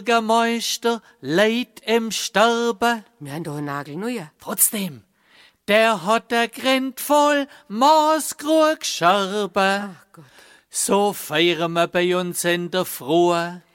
Bürgermeister leid im Sterben. Wir haben doch einen Nagel neu. Trotzdem, der hat der Grind voll maßgrug Scherben. Ach Gott. So feiern wir bei uns in der Früh.